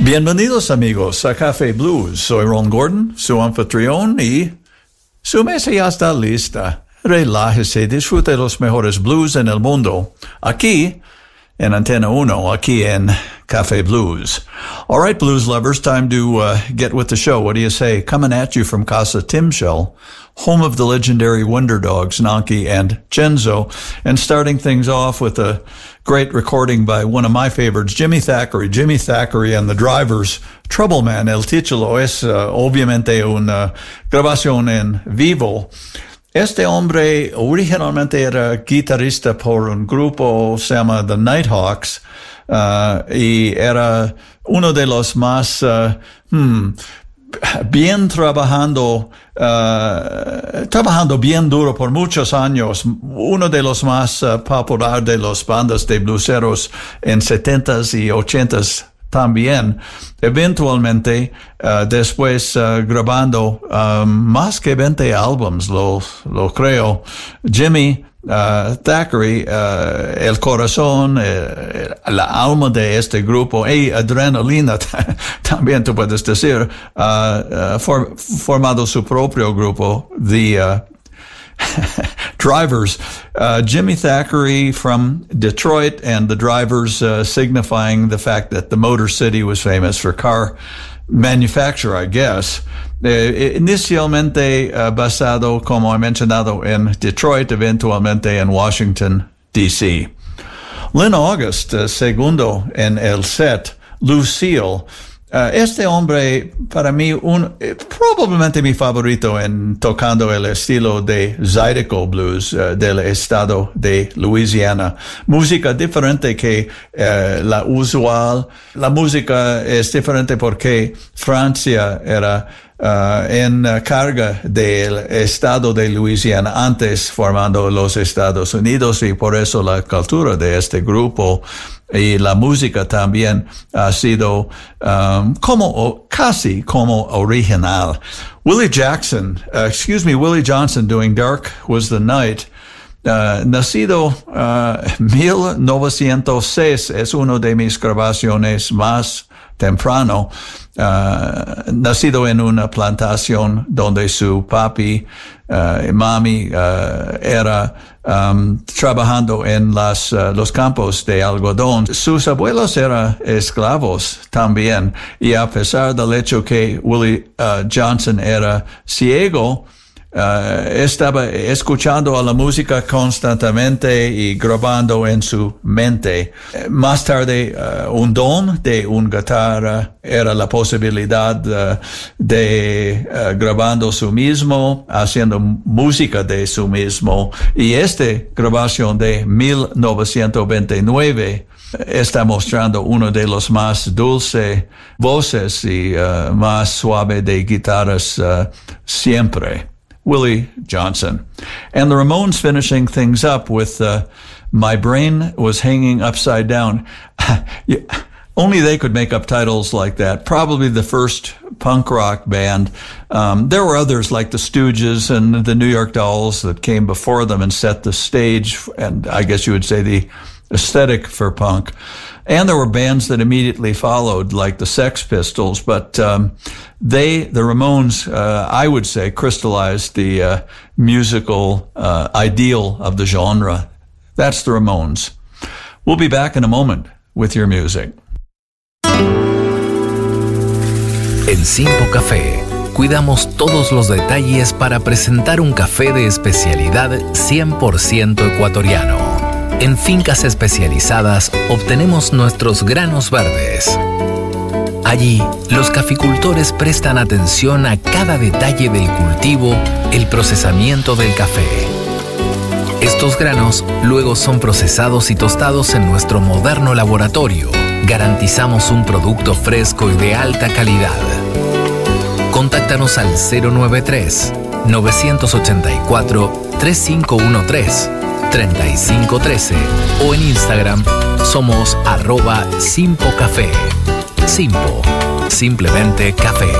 Bienvenidos amigos a Café Blues. Soy Ron Gordon, su anfitrión, y su mesa ya está lista. Relájese, disfrute los mejores blues en el mundo. Aquí, en Antena 1, aquí en Café Blues. All right, blues lovers, time to get with the show. What do you say? Coming at you from Casa Timshel, home of the legendary Wonder Dogs, Nanki and Genzo, and starting things off with a great recording by one of my favorites, Jimmy Thackeray. Jimmy Thackeray and the Drivers, Trouble Man. El título es obviamente una grabación en vivo. Este hombre originalmente era guitarrista por un grupo, se llama The Nighthawks, y era uno de los más bien trabajando bien duro por muchos años, uno de los más populares de las bandas de blueseros en 70s y 80s también. Eventualmente, después grabando más que 20 álbums, lo creo, Jimmy Thackeray, el corazón, la alma de este grupo, y adrenalina, también tú puedes decir, formado su propio grupo, The Drivers. Jimmy Thackeray from Detroit, and the Drivers signifying the fact that the Motor City was famous for car manufacture, I guess. Inicialmente basado, como he mencionado, en Detroit, eventualmente en Washington, D.C. Lynn August, segundo en el set, Lucille. Este hombre, para mí, probablemente mi favorito en tocando el estilo de Zydeco Blues del estado de Louisiana. Música diferente que la usual. La música es diferente porque Francia era en carga del estado de Louisiana antes formando los Estados Unidos, y por eso la cultura de este grupo y la música también ha sido casi como original. Willie Johnson doing Dark Was the Night. Nacido 1906, es uno de mis grabaciones más temprano. Nacido en una plantación donde su papi y mami era trabajando en los campos de algodón. Sus abuelos eran esclavos también, y a pesar del hecho que Willie Johnson era ciego, estaba escuchando a la música constantemente y grabando en su mente. Más tarde, un don de una guitarra era la posibilidad de grabando su mismo, haciendo música de su mismo. Y esta grabación de 1929 está mostrando uno de los más dulces voces y más suave de guitarras siempre. Willie Johnson. And the Ramones finishing things up with My Brain Was Hanging Upside Down. Only they could make up titles like that. Probably the first punk rock band. There were others like the Stooges and the New York Dolls that came before them and set the stage, and I guess you would say the aesthetic for punk. And there were bands that immediately followed, like the Sex Pistols, but the Ramones, I would say, crystallized the musical ideal of the genre. That's the Ramones. We'll be back in a moment with your music. En Simpo Café, cuidamos todos los detalles para presentar un café de especialidad 100% ecuatoriano. En fincas especializadas obtenemos nuestros granos verdes. Allí, los caficultores prestan atención a cada detalle del cultivo, el procesamiento del café. Estos granos luego son procesados y tostados en nuestro moderno laboratorio. Garantizamos un producto fresco y de alta calidad. Contáctanos al 093-984-3513-3513 o en Instagram somos @simpocafé. Simpo, simplemente café.